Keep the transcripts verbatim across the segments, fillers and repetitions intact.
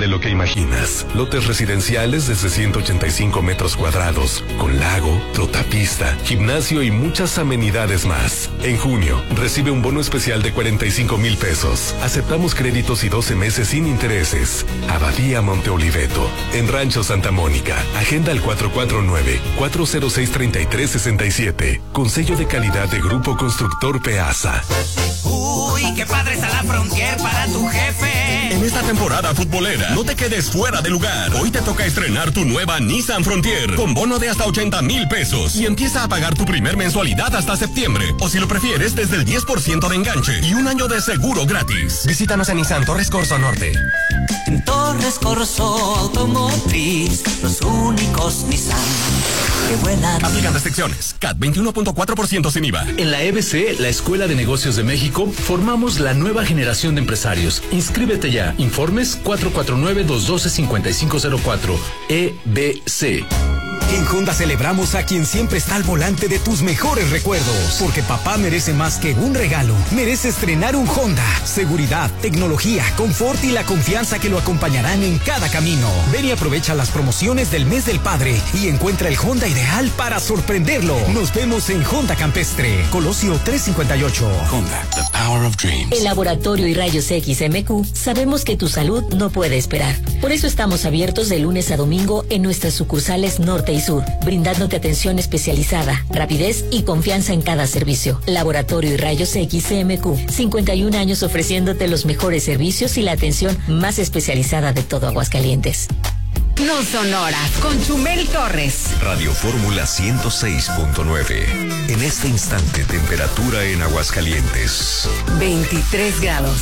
de lo que imaginas. Lotes residenciales desde ciento ochenta y cinco metros cuadrados, con lago, trotapista, gimnasio y muchas amenidades más. En junio, recibe un bono especial de cuarenta y cinco mil pesos. Aceptamos créditos y doce meses sin intereses. Abadía Monte Oliveto, en Rancho Santa Mónica. Agenda al cuatro cuatro nueve, cuatro cero seis, tres tres seis siete. Con sello de calidad de Grupo Constructor Peasa. Uy, qué padre está la Frontier para tu jefe. En esta temporada futbolera, no te quedes fuera de lugar. Hoy te toca estrenar tu nueva Nissan Frontier con bono de hasta ochenta mil pesos y empieza a pagar tu primer mensualidad hasta septiembre. O si lo prefieres, desde el diez por ciento de enganche y un año de seguro gratis. Visítanos en Nissan Torres Corzo Norte. En Torres Corzo Automotriz, los únicos Nissan que vuelan. Aplican restricciones. C A T veintiuno punto cuatro por ciento sin I V A. En la E B C, la Escuela de Negocios de México, formamos la nueva generación de empresarios. Inscríbete ya. Informes cuatro cuatro nueve, dos uno dos, cinco cinco cero cuatro. E B C. En Honda celebramos a quien siempre está al volante de tus mejores recuerdos. Porque papá merece más que un regalo. Merece estrenar un Honda. Seguridad, tecnología, confort y la confianza que lo acompañarán en cada camino. Ven y aprovecha las promociones del mes del padre y encuentra el Honda ideal para sorprenderlo. Nos vemos en Honda Campestre, Colosio trescientos cincuenta y ocho. Honda, the power of dreams. En Laboratorio y Rayos X M Q sabemos que tu salud no puede esperar. Por eso estamos abiertos de lunes a domingo en nuestras sucursales norte y sur, brindándote atención especializada, rapidez y confianza en cada servicio. Laboratorio y Rayos X M Q, cincuenta y un años ofreciéndote los mejores servicios y la atención más especializada de todo Aguascalientes. No son horas, con Chumel Torres. Radio Fórmula ciento seis punto nueve. En este instante, temperatura en Aguascalientes. veintitrés grados.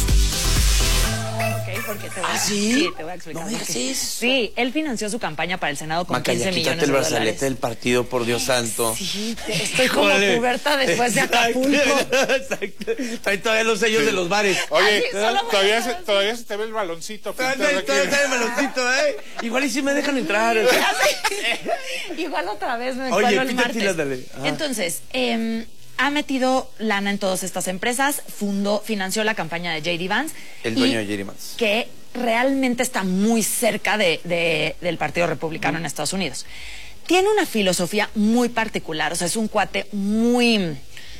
Porque te voy a, ¿Ah, sí? sí, te voy a explicar. No me digas eso. Sí, él financió su campaña para el Senado con Maca, quince ya millones quítate de el dólares. brazalete del partido, por Dios santo. Sí, te- estoy como puberta después de Acapulco. Exacto. Trae todavía los sellos de los bares. Oye, Ay, solo todavía, voy a- se, todavía se te ve el baloncito. Todavía pintado todavía aquí. trae el baloncito, ¿eh? Igual y si me dejan entrar. Igual otra vez me Oye, encuentro el Peter Thiel, martes. dale. Ah. Entonces, eh, ha metido lana en todas estas empresas, fundó, financió la campaña de J D Vance. El y dueño de J D Vance. Que realmente está muy cerca de, de- del Partido Republicano en Estados Unidos. Tiene una filosofía muy particular, o sea, es un cuate muy...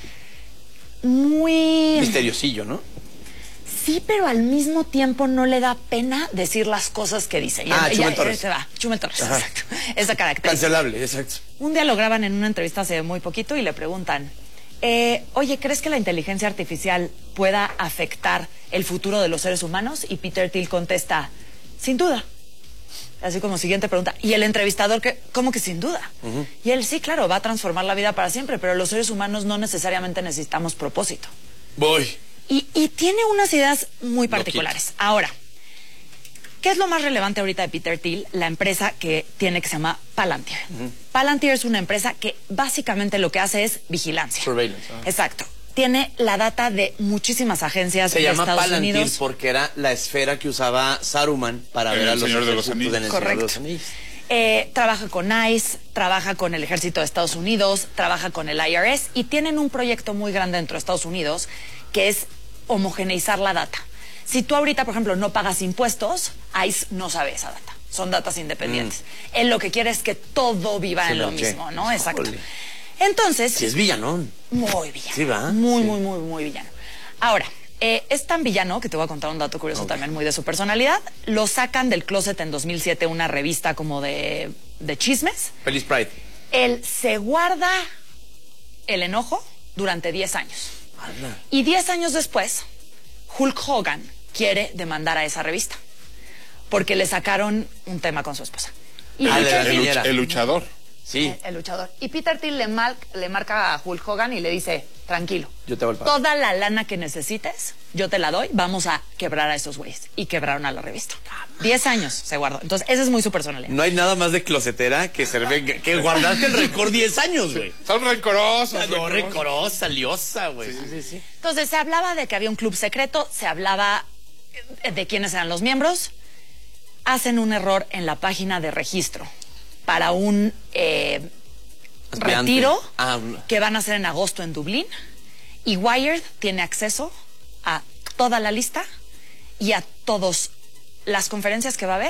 Muy... Misteriosillo, ¿no? Sí, pero al mismo tiempo no le da pena decir las cosas que dice. Y Ah, él- Chumel ya- Torres. Se va, Chumel Torres, Ajá. exacto. Esa característica. Cancelable, exacto. Un día lo graban en una entrevista hace muy poquito y le preguntan, eh, oye, ¿crees que la inteligencia artificial pueda afectar el futuro de los seres humanos? Y Peter Thiel contesta, sin duda. Así como siguiente pregunta. Y el entrevistador, que, ¿cómo que sin duda? Ujú. Y él, sí, claro, va a transformar la vida para siempre, pero los seres humanos no necesariamente necesitamos propósito. Voy. Y, y tiene unas ideas muy particulares. Ahora, ¿qué es lo más relevante ahorita de Peter Thiel? La empresa que tiene, que se llama Palantir. Palantir es una empresa que básicamente lo que hace es vigilancia. Surveillance. ajá. Exacto. Tiene la data de muchísimas agencias Se de llama Estados Palantir Unidos. porque era la esfera que usaba Saruman para En ver a El los Señor de los ejércitos en el Correcto. Señor de los Anillos. Eh, trabaja con ICE, trabaja con el ejército de Estados Unidos, trabaja con el I R S y tienen un proyecto muy grande dentro de Estados Unidos que es homogeneizar la data. Si tú ahorita, por ejemplo, no pagas impuestos, ICE no sabe esa data. Son datas independientes. Él lo que quiere es que todo viva Sí, en lo lo che. mismo, ¿no? Exacto. Híjole. Entonces... Si es villanón. Muy villano. Sí, ¿va? Muy, Sí. muy, muy, muy villano. Ahora, eh, es tan villano que te voy a contar un dato curioso también muy de su personalidad. Lo sacan del closet en dos mil siete, una revista como de, de chismes. Feliz Pride. Él se guarda el enojo durante diez años. Anda. Y diez años después, Hulk Hogan quiere demandar a esa revista porque le sacaron un tema con su esposa. Y Ah, de Peter la Thiel- niñera. El luchador. Sí. el, el luchador. Y Peter Thiel le, mal- le marca a Hulk Hogan y le dice, tranquilo, Yo te hago el pago. toda la lana que necesites, yo te la doy, vamos a quebrar a esos güeyes. Y quebraron a la revista. Diez años se guardó. Entonces, esa es muy su personalidad. No hay nada más de closetera que ser venga- que guardaste el récord diez años, güey. Son rencorosos. No, rencorosos. rencorosa, liosa, güey. Sí, sí, sí. Entonces, se hablaba de que había un club secreto, se hablaba eh, de quiénes eran los miembros. Hacen un error en la página de registro para un eh, Aspirante. retiro Ah, un- que van a hacer en agosto en Dublín. Y Wired tiene acceso a toda la lista y a todas las conferencias que va a haber